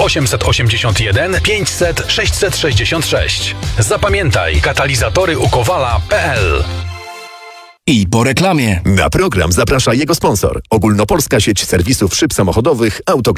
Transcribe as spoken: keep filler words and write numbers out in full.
osiemset osiemdziesiąt jeden pięćset sześćset sześćdziesiąt sześć. Zapamiętaj, katalizatory u kowala kropka p l. I po reklamie. Na program zaprasza jego sponsor. Ogólnopolska sieć serwisów szyb samochodowych Autoglas.